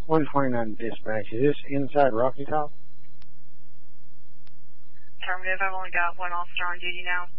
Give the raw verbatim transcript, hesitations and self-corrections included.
one twenty-nine dispatch. Is this inside Rocky Top? Affirmative. I've only got one officer on duty now.